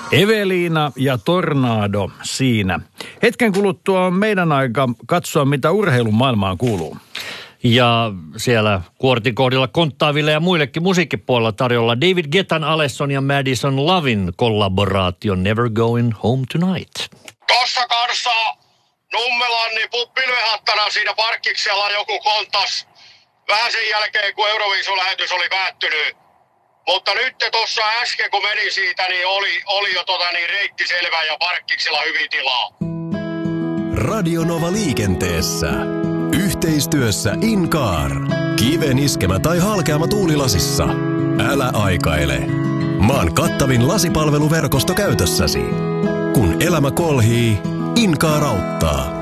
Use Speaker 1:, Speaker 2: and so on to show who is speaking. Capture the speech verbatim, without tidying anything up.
Speaker 1: Eveliina ja Tornado siinä. Hetken kuluttua on meidän aika katsoa, mitä urheilun maailmaan kuuluu.
Speaker 2: Ja siellä kuortin kohdilla konttaaville ja muillekin musiikkipuolella tarjolla David Guettan, Alesson ja Madison Lavin kollaboraatio Never Going Home Tonight.
Speaker 3: Tossa kanssa Nummelan niin pilvehattana siinä parkkiksella joku kontas vähän sen jälkeen, kun Euroviisun-lähetys oli päättynyt. Mutta nyt tuossa äsken, kun meni siitä, niin oli, oli jo tota, niin reitti selvä ja parkkiksella hyvin tilaa.
Speaker 4: Radio Nova liikenteessä. Yhteistyössä Incar. Kiven iskemä tai halkeama tuulilasissa. Älä aikaile. Maan kattavin lasipalveluverkosto käytössäsi. Kun elämä kolhii, Incar auttaa.